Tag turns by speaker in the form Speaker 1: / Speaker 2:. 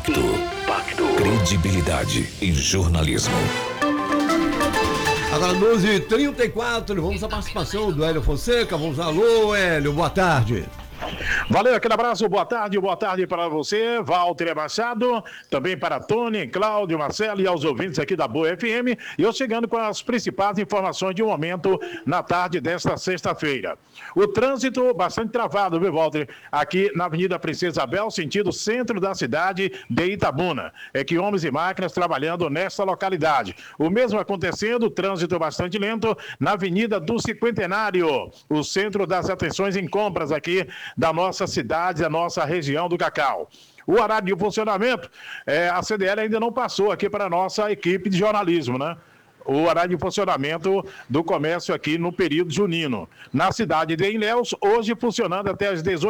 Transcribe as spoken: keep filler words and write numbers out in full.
Speaker 1: Impacto. Impacto. Credibilidade e jornalismo.
Speaker 2: Agora, doze e trinta e quatro, vamos à participação do Hélio Fonseca. Vamos, alô, Hélio, boa tarde.
Speaker 3: Valeu, aquele abraço, boa tarde, boa tarde para você, Walter Machado, também para Tony, Cláudio, Marcelo e aos ouvintes aqui da Boa F M. E eu chegando com as principais informações de um momento na tarde desta sexta-feira. O trânsito bastante travado, viu, Walter? Aqui na Avenida Princesa Isabel, sentido centro da cidade de Itabuna. É que homens e máquinas trabalhando nesta localidade. O mesmo acontecendo, trânsito bastante lento na Avenida do Cinquentenário, o centro das atenções em compras aqui da nossa cidade, da nossa região do Cacau. O horário de funcionamento, é, a C D L ainda não passou aqui para a nossa equipe de jornalismo, né? O horário de funcionamento do comércio aqui no período junino. Na cidade de Ilhéus, hoje funcionando até às dezoito